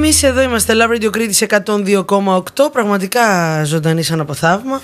Εμείς εδώ είμαστε, Love Radio Κρήτης 102,8. Πραγματικά ζωντανή σαν από θαύμα.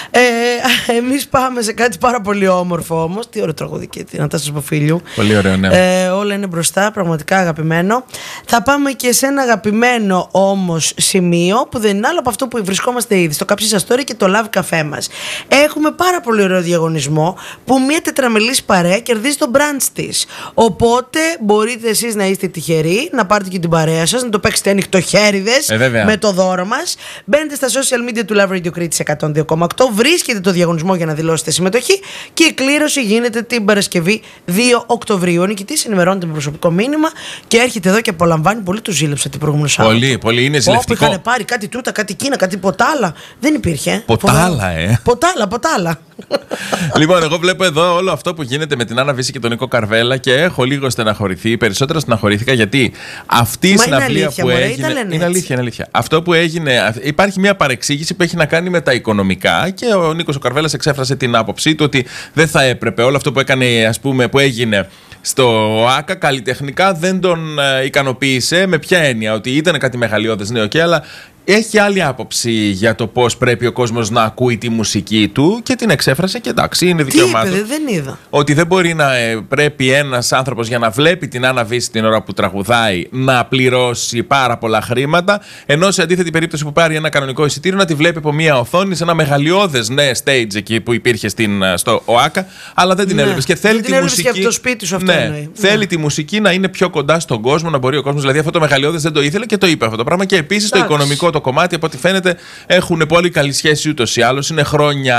Εμείς πάμε σε κάτι πάρα πολύ όμορφο όμως. Τι ωραίο τραγούδι και την Αναστάσης Ποφίλιου. Πολύ ωραίο, ναι. Όλα είναι μπροστά, πραγματικά αγαπημένο. Θα πάμε και σε ένα αγαπημένο όμως σημείο που δεν είναι άλλο από αυτό που βρισκόμαστε ήδη, στο Κάψι Σας Story και το Love Café μας. Έχουμε πάρα πολύ ωραίο διαγωνισμό που μια τετραμελής παρέα κερδίζει το brunch της. Οπότε μπορείτε εσείς να είστε τυχεροί, να πάρετε και την παρέα σας, να το παίξετε ανοιχτοχέριδες με το δώρο μας. Μπαίνετε στα social media του Love Radio Κρήτης 102,8, βρίσκετε το διαγωνισμό για να δηλώσετε συμμετοχή και η κλήρωση γίνεται την Παρασκευή 2 Οκτωβρίου. Ο νικητής ενημερώνεται με προσωπικό μήνυμα και έρχεται εδώ και απολαμβάνει. Πολύ του ζήλεψα την προηγούμενη Σάββατο. Πολύ, πολύ είναι ζηλευτικό. Όπου είχαν πάρει κάτι τούτα, κάτι κίνα, κάτι ποτάλα. Δεν υπήρχε. Ποτάλα, Ποτάλα. Λοιπόν, εγώ βλέπω εδώ όλο αυτό που γίνεται με την Άννα Βύση και τον Νίκο Καρβέλα και έχω λίγο στεναχωρηθεί. Περισσότερο στεναχωρήθηκα γιατί αυτή η συναυλία που έγινε. Είναι αλήθεια. Αυτό που έγινε. Υπάρχει μια παρεξήγηση που έχει να κάνει με τα οικονομικά και ο Νίκος ο Καρβέλας εξέφρασε την άποψή του ότι δεν θα έπρεπε όλο αυτό που έκανε, ας πούμε, που έγινε στο ΆΚΑ καλλιτεχνικά δεν τον ικανοποίησε. Με ποια έννοια? Ότι ήταν κάτι μεγαλειώδες, ναι, αλλά έχει άλλη άποψη για το πώς πρέπει ο κόσμος να ακούει τη μουσική του και την εξέφρασε και εντάξει, είναι δικαίωμά του. Τι είπε, δεν είδα. Ότι δεν μπορεί να πρέπει ένας άνθρωπος για να βλέπει την Άννα Βύση την ώρα που τραγουδάει να πληρώσει πάρα πολλά χρήματα, ενώ σε αντίθετη περίπτωση που πάρει ένα κανονικό εισιτήριο να τη βλέπει από μια οθόνη σε ένα μεγαλειώδες stage εκεί που υπήρχε στο ΟΑΚΑ, αλλά δεν την έβλεπες. Και θέλει τη μουσική. Και από το σπίτι σου αυτό θέλει τη μουσική να είναι πιο κοντά στον κόσμο, να μπορεί ο κόσμος. Δηλαδή αυτό το μεγαλειώδες δεν το ήθελε και το είπε αυτό το πράγμα. Και επίσης το οικονομικό το κομμάτι, από ό,τι φαίνεται, έχουν πολύ καλή σχέση ούτως ή άλλως. Είναι χρόνια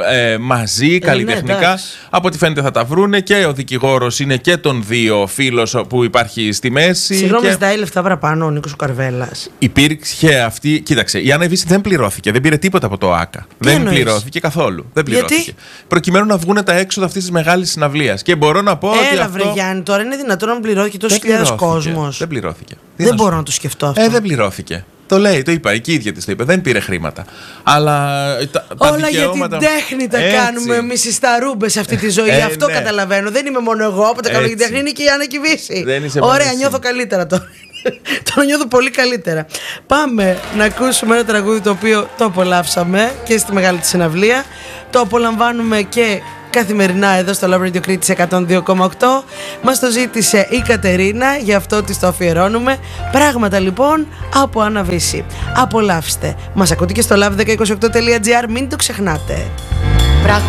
μαζί, καλλιτεχνικά. Από ό,τι φαίνεται θα τα βρούνε και ο δικηγόρος είναι και των δύο φίλος που υπάρχει στη μέση. Συγγνώμη, ζητάει λεφτά παραπάνω ο Νίκος ο Καρβέλας. Υπήρξε αυτή. Κοίταξε, η Άννα Βύση δεν πληρώθηκε, δεν πήρε τίποτα από το ΆΚΑ. Δεν πληρώθηκε καθόλου. Δεν πληρώθηκε. Γιατί? Προκειμένου να βγουν τα έξοδα αυτής της μεγάλης συναυλίας. Και μπορώ να πω ότι. Έλα, βρε Γιάννη, τώρα είναι δυνατόν να πληρώθηκε τόσοι χιλιάδες κόσμος? Δεν πληρώθηκε. Δεν μπορώ να το σκεφτώ αυτό. Δεν πληρώθηκε. Το λέει, το είπα, και η ίδια της το είπε. Δεν πήρε χρήματα. Αλλά όλα για την τέχνη τα κάνουμε εμείς οι σταρούμπες σε αυτή τη ζωή. Αυτό καταλαβαίνω. Δεν είμαι μόνο εγώ. Όποτε κάνω για την τέχνη είναι και η Άννα Βύση. Ωραία, νιώθω καλύτερα τώρα. Τώρα νιώθω πολύ καλύτερα. Πάμε να ακούσουμε ένα τραγούδι το οποίο το απολαύσαμε και στη μεγάλη της συναυλία. Το απολαμβάνουμε και καθημερινά εδώ στο Love Radio Κρήτης 102,8. Μας το ζήτησε η Κατερίνα, γι' αυτό της το αφιερώνουμε. Πράγματα λοιπόν από Άννα Βύση. Απολαύστε. Μας ακούτε και στο love1028.gr, μην το ξεχνάτε.